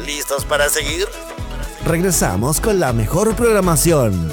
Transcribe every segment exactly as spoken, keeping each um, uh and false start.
¿Listos para seguir? Regresamos con la mejor programación.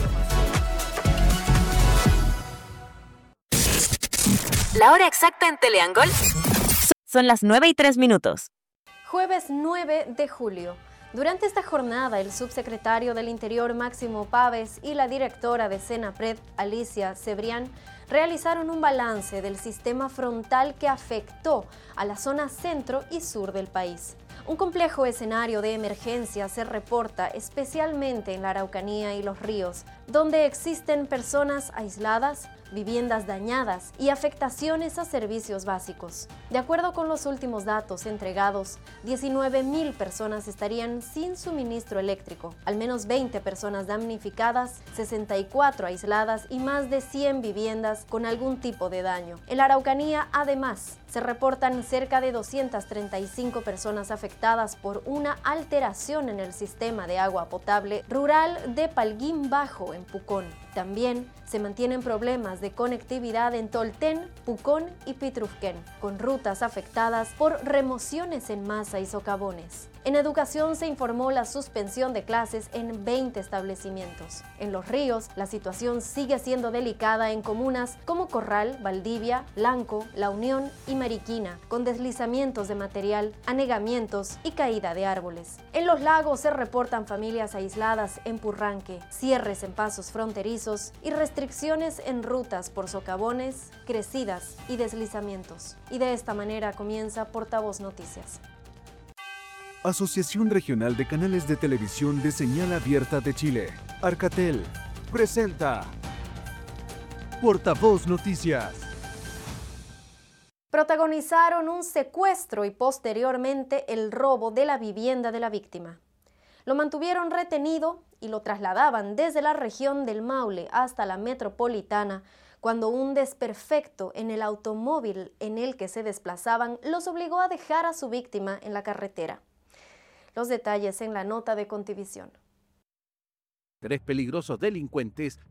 La hora exacta en Teleangol son las nueve y tres minutos. Jueves nueve de julio. Durante esta jornada, el subsecretario del Interior Máximo Pávez y la directora de Senapred, Alicia Cebrián, realizaron un balance del sistema frontal que afectó a la zona centro y sur del país. Un complejo escenario de emergencia se reporta especialmente en la Araucanía y los ríos, donde existen personas aisladas, viviendas dañadas y afectaciones a servicios básicos. De acuerdo con los últimos datos entregados, diecinueve mil personas estarían sin suministro eléctrico, al menos veinte personas damnificadas, sesenta y cuatro aisladas y más de cien viviendas con algún tipo de daño. En la Araucanía, además, se reportan cerca de doscientas treinta y cinco personas afectadas por una alteración en el sistema de agua potable rural de Palguín Bajo, en Pucón. También se mantienen problemas de conectividad en Tolten, Pucón y Pitrufquén, con rutas afectadas por remociones en masa y socavones. En educación se informó la suspensión de clases en veinte establecimientos. En Los Ríos, la situación sigue siendo delicada en comunas como Corral, Valdivia, Lanco, La Unión y Mariquina, con deslizamientos de material, anegamientos y caída de árboles. En Los Lagos se reportan familias aisladas en Purranque, cierres en pasos fronterizos y restricciones en rutas por socavones, crecidas y deslizamientos. Y de esta manera comienza Portavoz Noticias. Asociación Regional de Canales de Televisión de Señal Abierta de Chile, Arcatel, presenta Portavoz Noticias. Protagonizaron un secuestro y posteriormente el robo de la vivienda de la víctima. Lo mantuvieron retenido y lo trasladaban desde la región del Maule hasta la metropolitana, cuando un desperfecto en el automóvil en el que se desplazaban los obligó a dejar a su víctima en la carretera. Los detalles en la nota de Contivisión. Tres peligrosos delincuentes